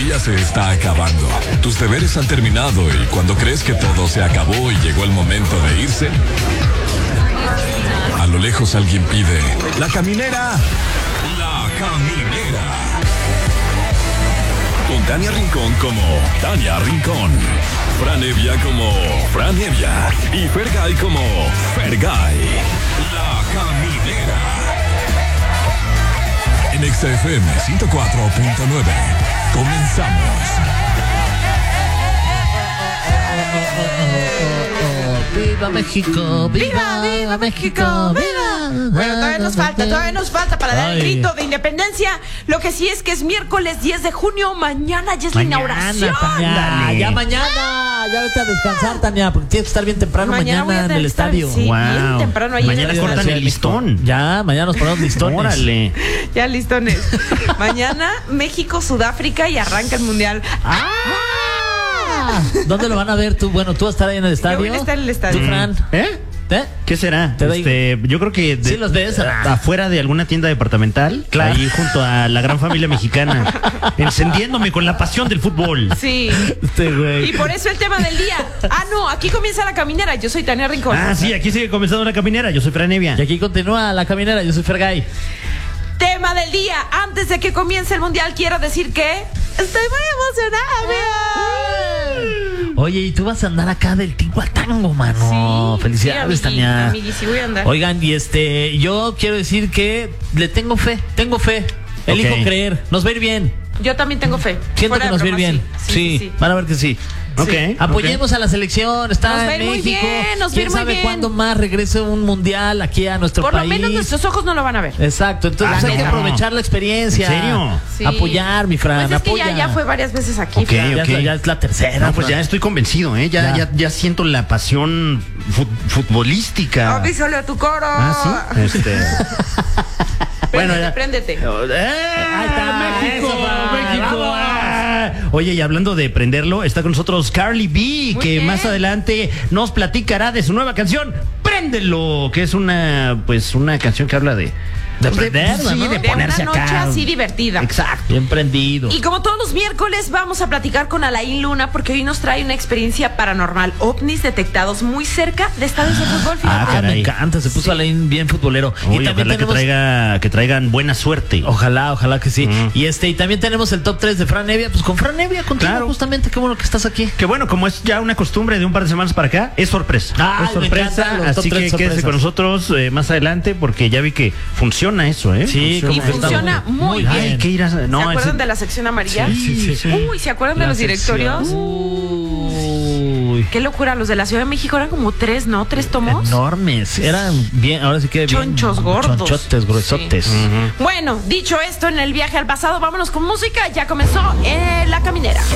día se está acabando. Tus deberes han terminado y cuando crees que todo se acabó y llegó el momento de irse, a lo lejos alguien pide: ¡La caminera! ¡La caminera! Con Tania Rincón como Tania Rincón, Fran Evia como Fran Evia y Fergay como Fergay. La caminera. En XFM 104.9. Comenzamos. ¡Viva México! ¡Viva, viva México! ¡Viva! Bueno, todavía nos falta para dar el grito de independencia. Lo que sí es que es miércoles 10 de junio. Mañana ya es la inauguración. Tania, ya mañana. Ya vete a descansar, Tania, porque tienes que estar bien temprano mañana en el estadio. Sí, bien temprano ahí. Mañana cortan el listón. Ya, mañana nos ponemos listones. Órale. Ya listones. Mañana México, Sudáfrica y arranca el mundial. ¿Dónde lo van a ver tú? Bueno, tú vas a estar ahí en el estadio. Yo voy a estar en el estadio. ¿Tú, Fran? ¿Qué será? Yo creo que ¿Sí los ves? afuera de alguna tienda departamental, claro, ahí junto a la gran familia mexicana, encendiéndome con la pasión del fútbol. Sí. Güey. Y por eso el tema del día. No, aquí comienza la caminera. Yo soy Tania Rincón. Sí, aquí sigue comenzando la caminera. Yo soy Fran Evia. Y aquí continúa la caminera. Yo soy Fergay. Tema del día. Antes de que comience el mundial, quiero decir que estoy muy emocionada. Oye, y tú vas a andar acá del tingo al tango, mano. Sí, felicidades, sí, Tania. sí voy a andar. Oigan, y yo quiero decir que le tengo fe. Elijo creer. Nos va a ir bien. Yo también tengo fe. Siento Fuera que nos va a ir broma, bien. Sí, van a ver que sí. Ok. Apoyemos a la selección, está Nos va a ir en muy México. bien, nos va a ir ¿Quién muy sabe bien? cuándo más regrese un mundial aquí a nuestro Por país? lo menos nuestros ojos no lo van a ver. Exacto, entonces hay que neta. aprovechar la experiencia. ¿En serio? Sí. Apoyar, mi Fran, Pues es que apoya. ya fue varias veces aquí. Ok, Fran. Ya es la tercera. No, pues Fran. ya estoy convencido, ¿eh? Ya siento la pasión futbolística. Avísale a tu coro. Sí. Bueno, ya. Préndete. Ahí está, México, eso va, México. vamos. Oye, y hablando de prenderlo, está con nosotros Carly B, Muy que bien. más adelante nos platicará de su nueva canción, Préndelo, que es una canción que habla de prender, sí, ¿no? de De ponerse una noche acá. así divertida. Exacto. Bien prendido. Y como todos los miércoles vamos a platicar con Alain Luna porque hoy nos trae una experiencia paranormal. OVNIs detectados muy cerca de estadios de fútbol. Fíjate. caray. Me encanta, se puso Alain bien futbolero. Uy, y también ojalá que traigan buena suerte. Ojalá que sí. Y también tenemos el top 3 de Fran Evia. Pues con Fran Evia contigo, Claro. justamente, qué bueno que estás aquí. Que bueno, como es ya una costumbre de un par de semanas para acá, es sorpresa. Ay, es me sorpresa, encantan los top así 3 que sorpresas. quédese con nosotros más adelante porque ya vi que funciona eso, ¿eh? Sí, Y funciona muy bien. Hay que ir a... ¿Se acuerdan de la sección amarilla? Sí. Uy, ¿se acuerdan de los directorios? Uy. Qué locura, los de la Ciudad de México eran como 3, ¿no? 3 tomos. Enormes. Eran bien, ahora sí que bien. Chonchos gordos. Chonchotes, gruesotes. Sí. Bueno, dicho esto, en el viaje al pasado, vámonos con música. Ya comenzó La Caminera.